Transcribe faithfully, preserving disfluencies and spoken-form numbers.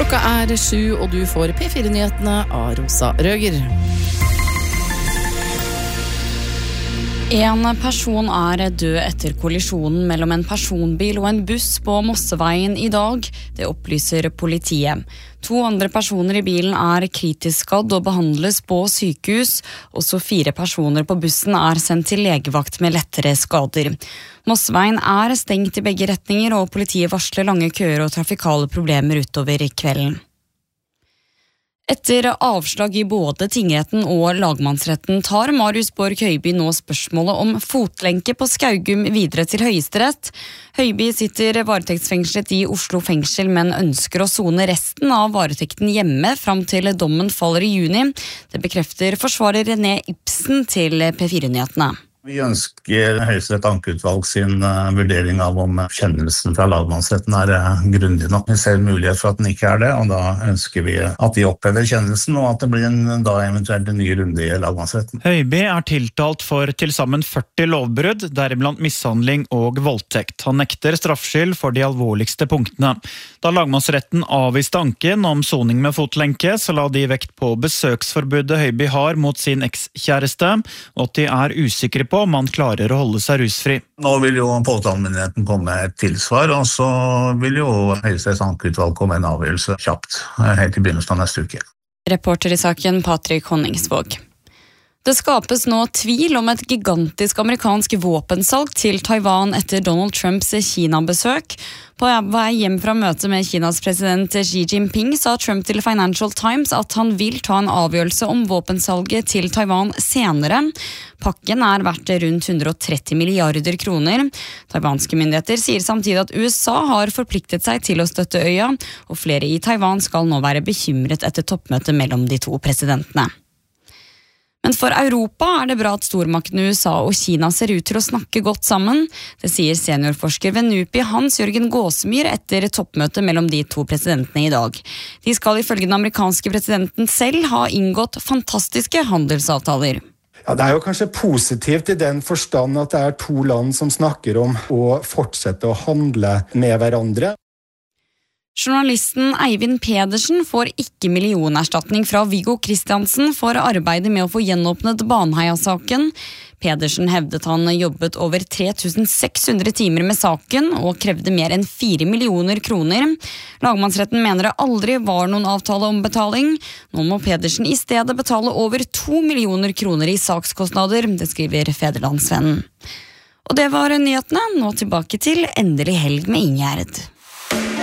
Klokka er sju, og du får P fire-nyhetene av Rosa Røger. En person er død etter kollisjonen mellom en personbil og en buss på Mosseveien i dag. Det opplyser politiet. To andre personer i bilen er kritisk skadd og behandles på sykehus. Også fire personer på bussen er sendt til legevakt med lettere skader. Mosseveien er stengt i begge retninger, og politiet varsler lange køer og trafikale problemer utover kvelden. Etter avslag i både tingretten og lagmannsretten tar Marius Borg Høiby nå spørsmålet om fotlenke på Skaugum videre til Høyesterett. Høiby sitter varetektsfengslet i Oslo fengsel, men ønsker å sone resten av varetekten hjemme fram til dommen faller i juni. Det bekrefter forsvarer René Ibsen til P fire-nyhetene. Vi ønsker Høyesterett ankeutvalg sin uh, vurdering av om kjennelsen fra lagmannsretten er uh, grundig nok. Vi ser mulighet for at den ikke er det, og da ønsker vi at de opphever kjennelsen, og at det blir en, da eventuelt en ny runde i lagmannsretten. Høiby er tiltalt for til sammen førti lovbrudd, deriblant mishandling og voldtekt. Han nekter straffskyld for de alvorligste punktene. Da lagmannsretten avviste anken om soning med fotlenke, så la de vekt på besøksforbudet Høiby har mot sin ekskjæreste, og at de er usikre på om han klarer å holde seg rusfri. Nå vil jo påtalemyndigheten komme et tilsvar, og så vil jo Høyesteretts ankeutvalg komme en avgjørelse kjapt, helt i begynnelsen av neste uke. Reporter i saken Patrick Honningsvåg. Det skapes nå tvil om et gigantisk amerikansk våpensalg til Taiwan etter Donald Trumps Kina-besøk. På vei hjem fra møtet med Kinas president Xi Jinping sa Trump til Financial Times at han vil ta en avgjørelse om våpensalget til Taiwan senere. Pakken er verdt rundt hundre og tretti milliarder kroner. Taiwanske myndigheter sier samtidig at U S A har forpliktet seg til å støtte øya, og flere i Taiwan skal nå være bekymret etter toppmøtet mellom de to presidentene. Men for Europa er det bra at stormaktene U S A og Kina ser ut til å snakke godt sammen. Det sier seniorforsker ved NUPI Hans-Jørgen Gåsemyr etter toppmøtet mellom de to presidentene i dag. De skal ifølge den amerikanske presidenten selv ha inngått fantastiske handelsavtaler. Ja, det er jo kanskje positivt i den forstand at det er to land som snakker om å fortsette å handle med hverandre. Journalisten Eivind Pedersen får ikke millionerstatning fra Viggo Kristiansen for arbeidet med å få gjenåpnet Baneheia-saken. Pedersen hevdet han jobbet over tre tusen seks hundre timer med saken og krevde mer enn fire millioner kroner. Lagmannsretten mener det aldri var noen avtale om betaling. Nå må Pedersen i stedet betale over to millioner kroner i sakskostnader, det skriver Fædrelandsvennen. Og det var nyhetene. Nå tilbake til Endelig helg med Ingjerd.